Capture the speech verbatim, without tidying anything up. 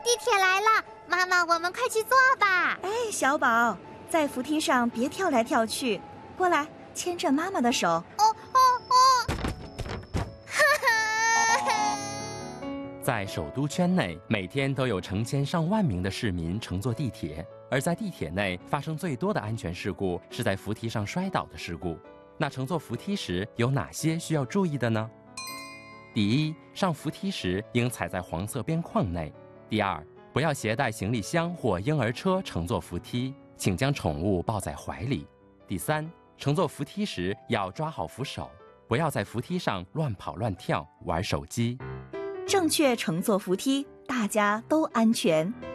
地铁来了，妈妈，我们快去坐吧。 哎，小宝，在扶梯上别跳来跳去，过来牵着妈妈的手。 哦哦哦！ 在首都圈内，每天都有成千上万名的市民乘坐地铁，而在地铁内发生最多的安全事故是在扶梯上摔倒的事故。那乘坐扶梯时有哪些需要注意的呢？第一，上扶梯时应踩在黄色边框内。第二，不要携带行李箱或婴儿车乘坐扶梯，请将宠物抱在怀里。第三，乘坐扶梯时要抓好扶手，不要在扶梯上乱跑乱跳，玩手机。 正确乘坐扶梯，大家都安全。